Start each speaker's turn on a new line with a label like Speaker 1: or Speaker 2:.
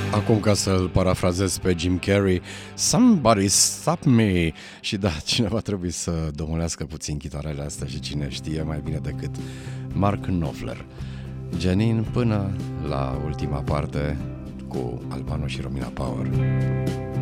Speaker 1: Acum, ca să-l parafrazez pe Jim Carrey, Somebody Stop Me. Și da, cineva trebuie să domolească puțin chitarele astea și cine știe mai bine decât Mark Knopfler. Janine, până la ultima parte cu Albano și Romina Power.